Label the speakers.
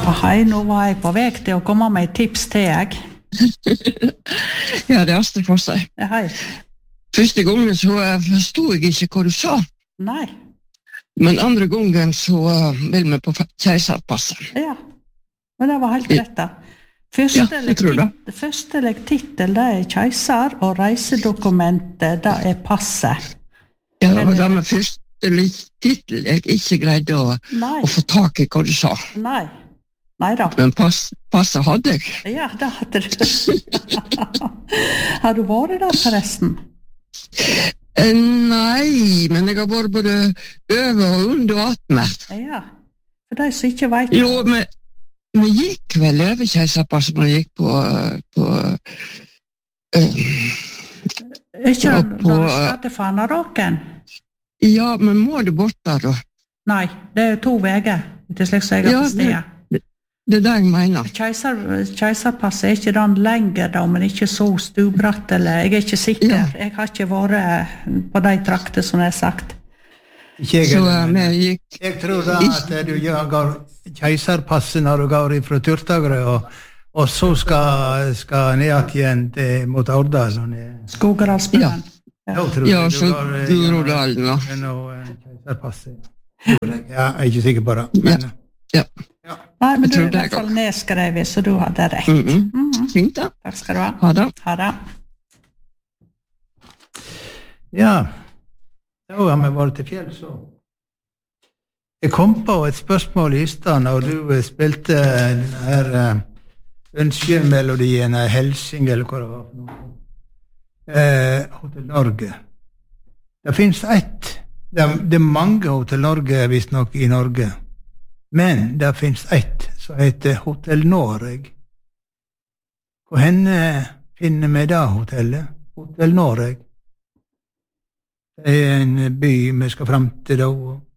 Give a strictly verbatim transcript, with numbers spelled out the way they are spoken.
Speaker 1: Hei, nå var jeg på vei til å komme med et tips til jeg.
Speaker 2: Ja, det er Astrid for seg.
Speaker 1: Hei.
Speaker 2: Første gangen så forstod jeg ikke hva du sa.
Speaker 1: Nei.
Speaker 2: Men andre gangen så vil vi på keiserpasset.
Speaker 1: Ja, men det var helt rett da. Første,
Speaker 2: ja, jeg tror det.
Speaker 1: Første titel, det er keiser, og reisedokumentet, det er passet.
Speaker 2: Ja, det var det med første titel jeg ikke greide å, å få tak i hva du sa.
Speaker 1: Nei. Nei da.
Speaker 2: Men pass, passet hadde jeg.
Speaker 1: Ja, det hadde du. Har du vært der forresten?
Speaker 2: Eh, nei, men jeg har vært både over og under attende.
Speaker 1: Ja, for de som ikke vet.
Speaker 2: Jo, men vi gikk vel over keiserpasset når vi gikk på... på uh,
Speaker 1: ikke ja, på, da skjedde Fanaråken?
Speaker 2: Ja, men må du bort der da?
Speaker 1: Nei, det er to veger. Det er slik som jeg har på stedet.
Speaker 2: Det, det er det jeg mener.
Speaker 1: Keiser, keiserpasset er ikke den lenger da, men ikke så stubratt, eller jeg er ikke sikker. Ja. Jeg har ikke vært på de trakter som jeg har sagt.
Speaker 3: Ikke jeg,
Speaker 2: så,
Speaker 3: men,
Speaker 2: jeg, gikk,
Speaker 3: jeg tror da at du gjør keiserpasset når du går fra Turtagre, og, og så skal, skal ned igjen til, mot Årdal.
Speaker 1: Skogeralsbyen.
Speaker 2: Ja, ja så Groruddalen, ja.
Speaker 3: Keiserpasset. Jeg er ikke sikker på det. Men,
Speaker 2: ja.
Speaker 3: Ja.
Speaker 1: Nei, men du er i hvert fall nedskrevet, så du hadde rett.
Speaker 2: Mm -hmm. Mm -hmm. Fint da.
Speaker 1: Takk skal du ha.
Speaker 2: Ha det.
Speaker 1: Ha det.
Speaker 3: Ja, da har vi vært til fjell, så. Jeg kom på et spørsmål i stedet når du spilte den her ønskemelodien, Helsing, eller hva det var for noe. Eh, Hotel Norge. Det finnes ett, det er, det er mange Hotel Norge, visst nok, i Norge. Men det finnes ett som heter Hotel Norge. Hvor henne finner vi da hotellet? Hotel Norge. Det er en by vi skal frem til da.